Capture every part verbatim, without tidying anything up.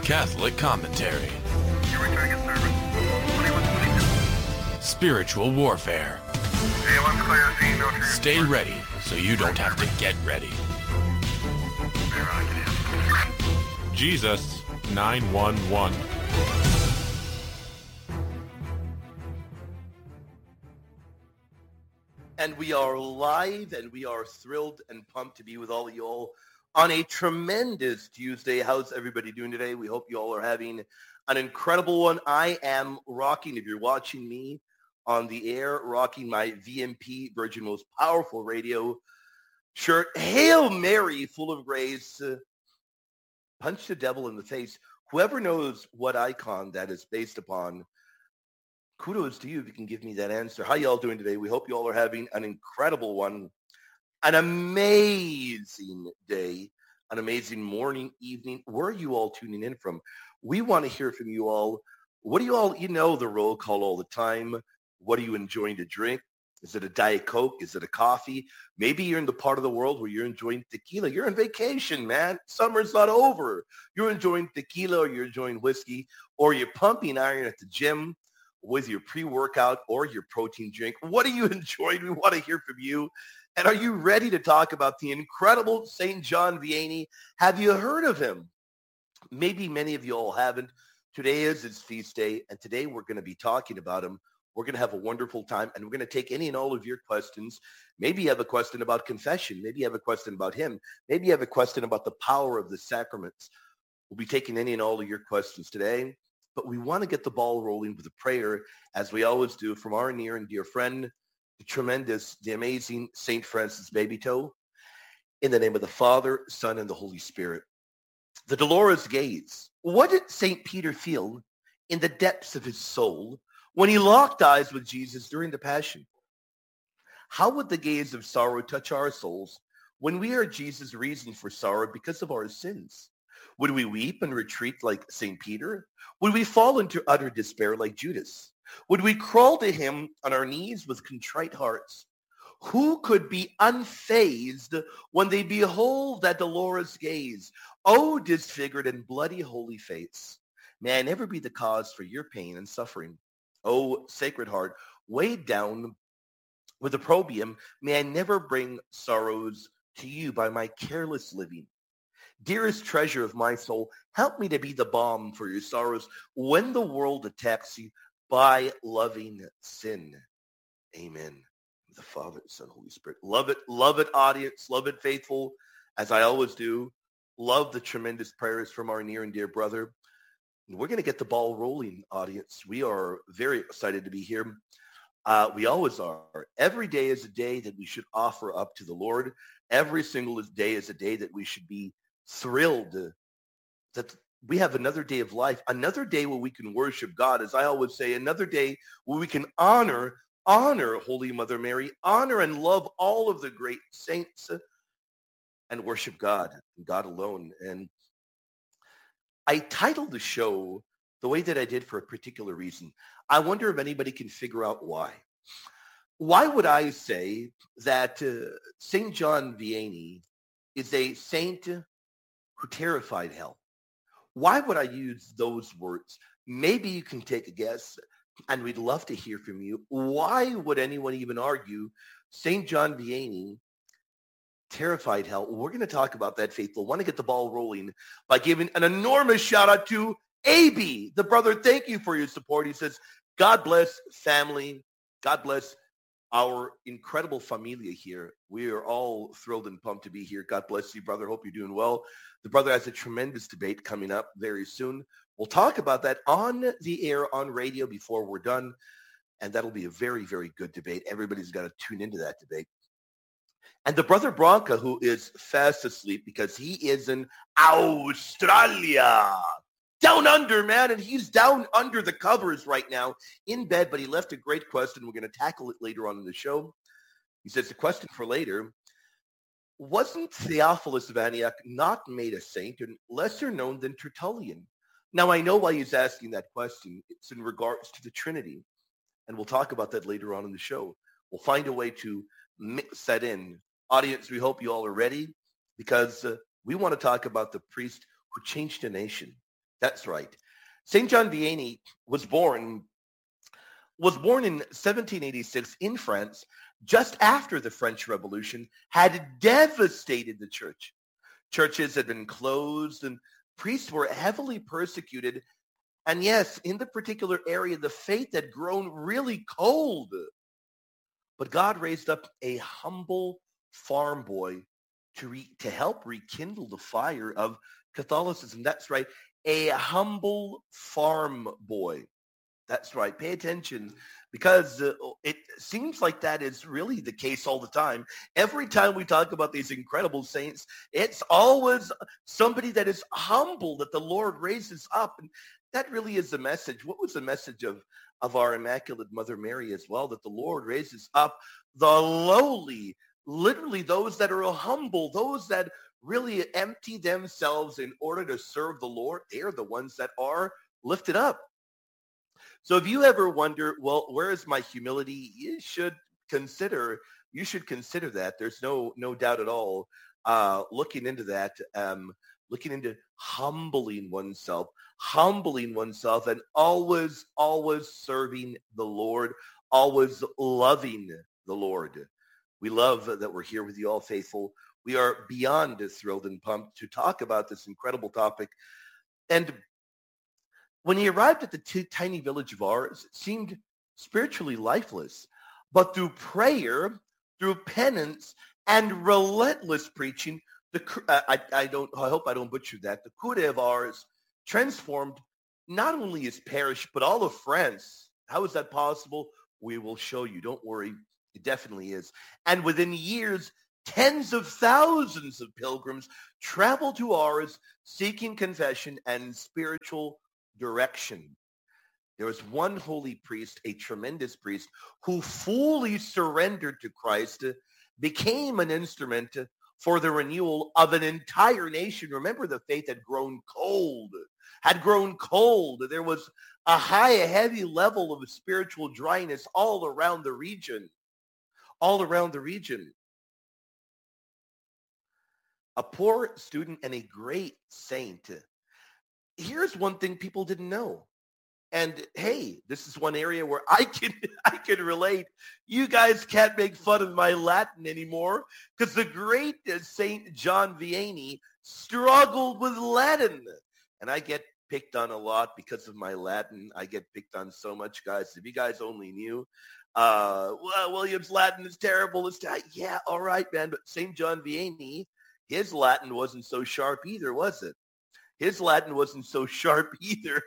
Catholic commentary. Spiritual warfare. Stay ready so you don't have to get ready. Jesus nine one one. And we are live, and we are thrilled and pumped to be with all of you all on a tremendous Tuesday. How's everybody doing today? We hope you all are having an incredible one. I am rocking, if you're watching me on the air, rocking my V M P, Virgin Most Powerful Radio shirt. Hail Mary, full of grace. Uh, punch the devil in the face. Whoever knows what icon that is based upon, kudos to you if you can give me that answer. How y'all doing today? We hope you all are having an incredible one, an amazing day, an amazing morning, evening. Where are you all tuning in from? We want to hear from you all. What do you all, you know the roll call all the time. What are you enjoying to drink? Is it a Diet Coke? Is it a coffee? Maybe you're in the part of the world where you're enjoying tequila. You're on vacation, man. Summer's not over. You're enjoying tequila, or you're enjoying whiskey, or you're pumping iron at the gym with your pre-workout or your protein drink. What are you enjoying? We want to hear from you. And are you ready to talk about the incredible Saint John Vianney? Have you heard of him? Maybe many of you all haven't. Today is his feast day, and today we're going to be talking about him. We're going to have a wonderful time, and we're going to take any and all of your questions. Maybe you have a question about confession. Maybe you have a question about him. Maybe you have a question about the power of the sacraments. We'll be taking any and all of your questions today. But we want to get the ball rolling with a prayer, as we always do, from our near and dear friend, the tremendous, the amazing Saint Francis Babytoe. In the name of the Father, Son, and the Holy Spirit. The Dolorous Gaze. What did Saint Peter feel in the depths of his soul when he locked eyes with Jesus during the Passion? How would the gaze of sorrow touch our souls when we are Jesus' reason for sorrow because of our sins? Would we weep and retreat like Saint Peter? Would we fall into utter despair like Judas? Would we crawl to him on our knees with contrite hearts? Who could be unfazed when they behold that dolorous gaze? O disfigured and bloody holy face, may I never be the cause for your pain and suffering. O Sacred Heart, weighed down with opprobrium, may I never bring sorrows to you by my careless living. Dearest treasure of my soul, help me to be the balm for your sorrows when the world attacks you by loving sin. Amen. The Father, Son, Holy Spirit. Love it. Love it, audience. Love it, faithful, as I always do. Love the tremendous prayers from our near and dear brother. And we're going to get the ball rolling, audience. We are very excited to be here. Uh, we always are. Every day is a day that we should offer up to the Lord. Every single day is a day that we should be thrilled that we have another day of life, another day where we can worship God. As I always say, another day where we can honor, honor Holy Mother Mary, honor and love all of the great saints, and worship God and God alone. And I titled the show the way that I did for a particular reason. I wonder if anybody can figure out why. Why would I say that uh, Saint John Vianney is a saint who terrified hell? Why would I use those words? Maybe you can take a guess, and we'd love to hear from you. Why would anyone even argue Saint John Vianney terrified hell? We're going to talk about that, faithful. I want to get the ball rolling by giving an enormous shout out to A B, the brother. Thank you for your support. He says, God bless family. God bless our incredible familia here. We are all thrilled and pumped to be here. God bless you, brother. Hope you're doing well. The brother has a tremendous debate coming up very soon. We'll talk about that on the air, on radio before we're done. And that'll be a very, very good debate. Everybody's got to tune into that debate. And the brother Branca, who is fast asleep because he is in Australia. Down under, man, and he's down under the covers right now in bed, but he left a great question. We're going to tackle it later on in the show. He says, the question for later, wasn't Theophilus of Antioch not made a saint and lesser known than Tertullian? Now, I know why he's asking that question. It's in regards to the Trinity, and we'll talk about that later on in the show. We'll find a way to mix that in. Audience, we hope you all are ready, because uh, we want to talk about the priest who changed a nation. That's right. Saint John Vianney was born was born in seventeen eighty-six in France, just after the French Revolution had devastated the church. Churches had been closed and priests were heavily persecuted. And yes, in the particular area, the faith had grown really cold. But God raised up a humble farm boy to re- to help rekindle the fire of Catholicism. That's right, a humble farm boy. That's right. Pay attention, because uh, it seems like that is really the case all the time. Every time we talk about these incredible saints, it's always somebody that is humble that the Lord raises up. And that really is the message. What was the message of, of our Immaculate Mother Mary as well? That the Lord raises up the lowly, literally those that are humble, those that really empty themselves in order to serve the Lord. They are the ones that are lifted up. So if you ever wonder, well, where is my humility? You should consider, you should consider that. There's no, no doubt at all. Uh, looking into that, um, looking into humbling oneself, humbling oneself, and always, always serving the Lord, always loving the Lord. We love that we're here with you all, faithful. We are beyond thrilled and pumped to talk about this incredible topic. And when he arrived at the t- tiny village of Ars, it seemed spiritually lifeless. But through prayer, through penance, and relentless preaching, the uh, I, I don't I hope I don't butcher that. The Cure of Ars transformed not only his parish but all of France. How is that possible? We will show you. Don't worry, it definitely is. And within years, tens of thousands of pilgrims traveled to Ars seeking confession and spiritual direction. There was one holy priest, a tremendous priest, who fully surrendered to Christ, became an instrument for the renewal of an entire nation. Remember, the faith had grown cold, had grown cold. There was a high, a heavy level of spiritual dryness all around the region, all around the region. A poor student and a great saint. Here's one thing people didn't know. And hey, this is one area where I can I can relate. You guys can't make fun of my Latin anymore, because the great Saint John Vianney struggled with Latin. And I get picked on a lot because of my Latin. I get picked on so much, guys. If you guys only knew. Uh, well, William's Latin is terrible. It's t- yeah, all right, man. But Saint John Vianney, his Latin wasn't so sharp either, was it? His Latin wasn't so sharp either.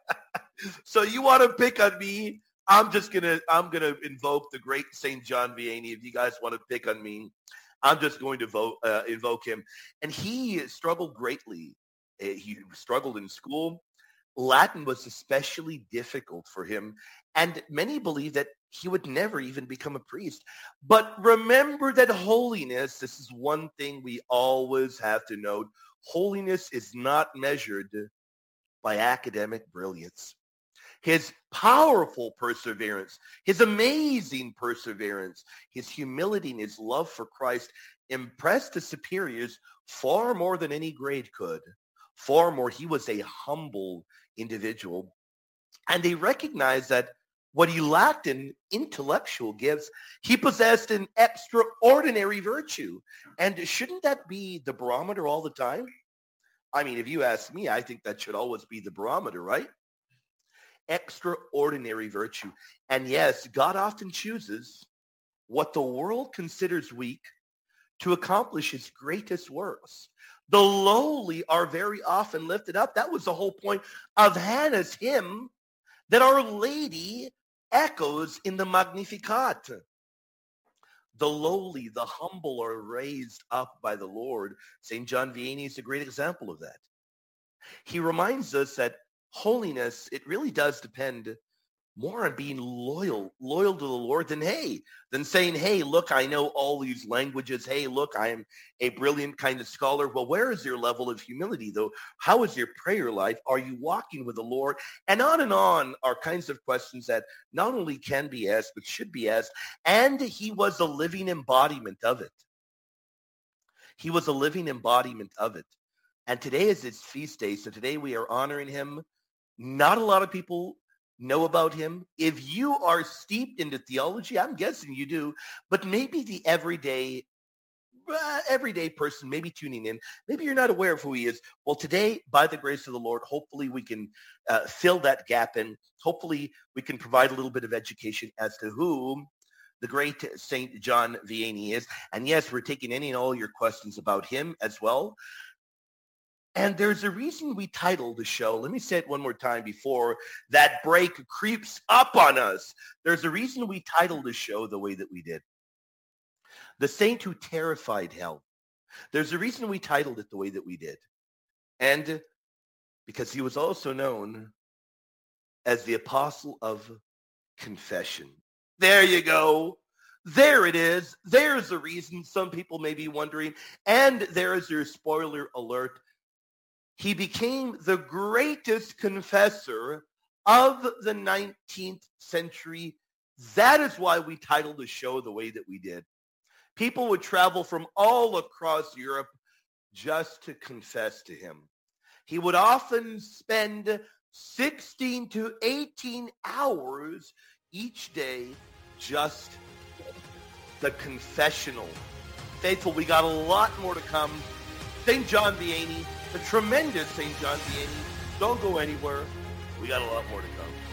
So you want to pick on me? I'm just gonna I'm gonna invoke the great Saint John Vianney. If you guys want to pick on me, I'm just going to vote, uh, invoke him. And he struggled greatly. He struggled in school. Latin was especially difficult for him, and many believe that he would never even become a priest. But remember that holiness, this is one thing we always have to note, holiness is not measured by academic brilliance. His powerful perseverance, his amazing perseverance, his humility and his love for Christ impressed the superiors far more than any grade could. Far more. He was a humble individual. And they recognized that what he lacked in intellectual gifts, he possessed an extraordinary virtue. And shouldn't that be the barometer all the time? I mean, if you ask me, I think that should always be the barometer, right? Extraordinary virtue. And yes, God often chooses what the world considers weak to accomplish his greatest works. The lowly are very often lifted up. That was the whole point of Hannah's hymn that Our Lady echoes in the Magnificat. The lowly, the humble are raised up by the Lord. Saint John Vianney is a great example of that. He reminds us that holiness, it really does depend more on being loyal, loyal to the Lord than, hey, than saying, hey, look, I know all these languages. Hey, look, I am a brilliant kind of scholar. Well, where is your level of humility, though? How is your prayer life? Are you walking with the Lord? And on and on are kinds of questions that not only can be asked, but should be asked. And he was a living embodiment of it. He was a living embodiment of it. And today is his feast day. So today we are honoring him. Not a lot of people know about him. If you are steeped into theology, I'm guessing you do, but maybe the everyday uh, everyday person, maybe tuning in, maybe you're not aware of who he is. Well, today, by the grace of the Lord, hopefully we can uh, fill that gap, and hopefully we can provide a little bit of education as to who the great Saint John Vianney is. And yes, we're taking any and all your questions about him as well. And there's a reason we titled the show. Let me say it one more time before that break creeps up on us. There's a reason we titled the show the way that we did. The Saint Who Terrified Hell. There's a reason we titled it the way that we did. And because he was also known as the Apostle of Confession. There you go. There it is. There's the reason some people may be wondering. And there is your spoiler alert. He became the greatest confessor of the nineteenth century. That is why we titled the show the way that we did. People would travel from all across Europe just to confess to him. He would often spend sixteen to eighteen hours each day just the confessional. Faithful, we got a lot more to come. Saint John Vianney, the tremendous Saint John Vianney. Don't go anywhere. We got a lot more to come.